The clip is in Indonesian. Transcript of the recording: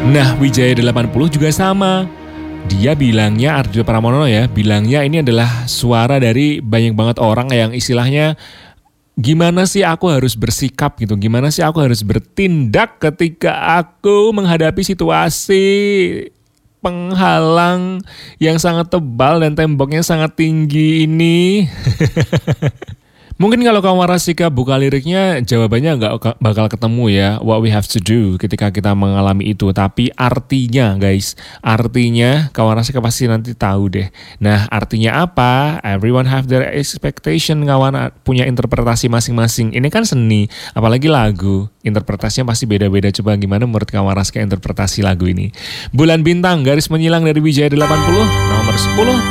Nah, Wijaya 80 juga sama. Dia bilangnya, Ardhito Pramono ya, bilangnya ini adalah suara dari banyak banget orang yang istilahnya gimana sih aku harus bersikap gitu, gimana sih aku harus bertindak ketika aku menghadapi situasi penghalang yang sangat tebal dan temboknya sangat tinggi ini. Mungkin kalau kamu Rasika buka liriknya jawabannya nggak bakal ketemu ya, what we have to do ketika kita mengalami itu. Tapi artinya guys, artinya kawan Rasika pasti nanti tahu deh. Nah artinya apa? Everyone have their expectation, kawan punya interpretasi masing-masing. Ini kan seni, apalagi lagu. Interpretasinya pasti beda-beda. Coba gimana menurut kawan Rasika interpretasi lagu ini. Bulan Bintang, garis menyilang dari Wijaya 80, nomor 10.